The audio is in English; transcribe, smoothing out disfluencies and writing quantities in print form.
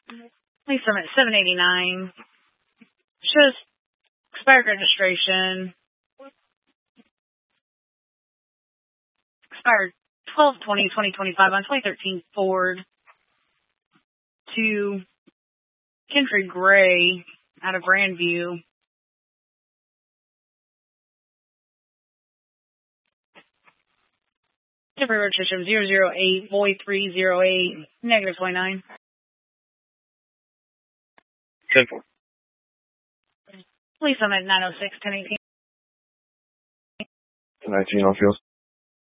Police Summit 789. Shows expired registration. Expired 12/20/2025 on 2013 Ford to Kendry Gray out of Grandview. Temporary registration 008, void 308, negative 29. 10-4. Police Summit 906, 1018. 19 on field.